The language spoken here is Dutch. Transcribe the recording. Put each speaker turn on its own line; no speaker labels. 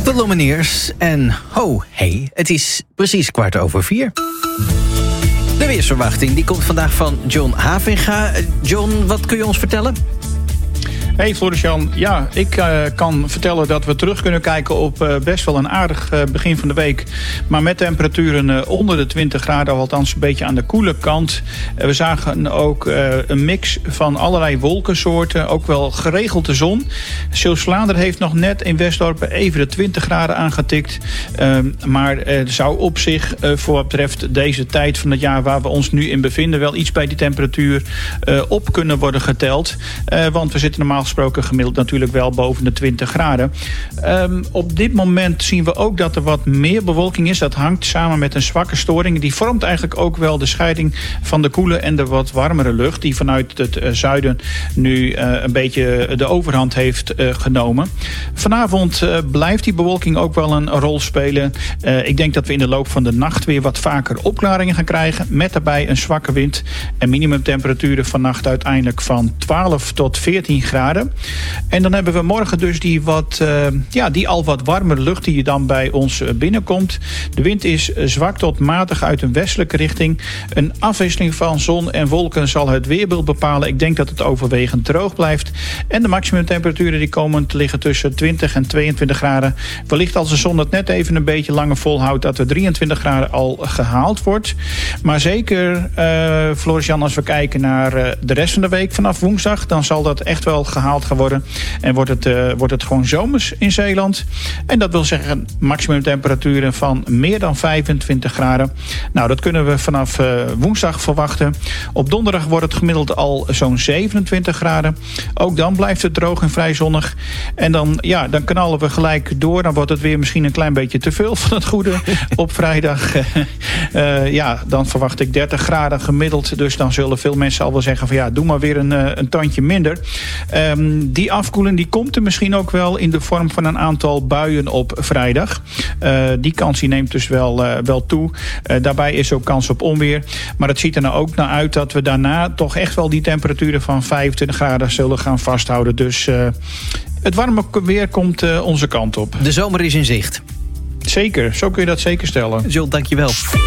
De Lumineers en ho, hey, het is precies 4:15. De weersverwachting die komt vandaag van John Havinga. John, wat kun je ons vertellen?
Hey Floris-Jan, ja, ik kan vertellen dat we terug kunnen kijken op best wel een aardig begin van de week. Maar met temperaturen onder de 20 graden, althans een beetje aan de koele kant. We zagen ook een mix van allerlei wolkensoorten, ook wel geregeld de zon. Zeeuws-Vlaanderen heeft nog net in Westdorp even de 20 graden aangetikt. Maar zou op zich, voor wat betreft deze tijd van het jaar waar we ons nu in bevinden, wel iets bij die temperatuur op kunnen worden geteld. Want we zitten normaal gesproken gemiddeld natuurlijk wel boven de 20 graden. Op dit moment zien we ook dat er wat meer bewolking is. Dat hangt samen met een zwakke storing. Die vormt eigenlijk ook wel de scheiding van de koele en de wat warmere lucht, die vanuit het zuiden nu een beetje de overhand heeft genomen. Vanavond blijft die bewolking ook wel een rol spelen. Ik denk dat we in de loop van de nacht weer wat vaker opklaringen gaan krijgen, met daarbij een zwakke wind en minimumtemperaturen vannacht uiteindelijk van 12 tot 14 graden. En dan hebben we morgen dus die al wat warmere lucht die dan bij ons binnenkomt. De wind is zwak tot matig uit een westelijke richting. Een afwisseling van zon en wolken zal het weerbeeld bepalen. Ik denk dat het overwegend droog blijft. En de maximumtemperaturen die komen te liggen tussen 20 en 22 graden. Wellicht als de zon het net even een beetje langer volhoudt, dat de 23 graden al gehaald wordt. Maar zeker, Floris-Jan, als we kijken naar de rest van de week vanaf woensdag, dan zal dat echt wel gehaald gaan worden. En wordt het gewoon zomers in Zeeland. En dat wil zeggen maximumtemperaturen van meer dan 25 graden. Nou, dat kunnen we vanaf woensdag verwachten. Op donderdag wordt het gemiddeld al zo'n 27 graden. Ook dan blijft het droog en vrij zonnig. En dan knallen we gelijk door. Dan wordt het weer misschien een klein beetje te veel van het goede. Op vrijdag dan verwacht ik 30 graden gemiddeld. Dus dan zullen veel mensen al wel zeggen van doe maar weer een tandje minder. Die afkoeling die komt er misschien ook wel in de vorm van een aantal buien op vrijdag. Die kans die neemt dus wel toe. Daarbij is ook kans op onweer. Maar het ziet er nou ook naar uit dat we daarna toch echt wel die temperaturen van 25 graden zullen gaan vasthouden. Dus het warme weer komt onze kant op.
De zomer is in zicht.
Zeker, zo kun je dat zeker stellen.
John, dankjewel.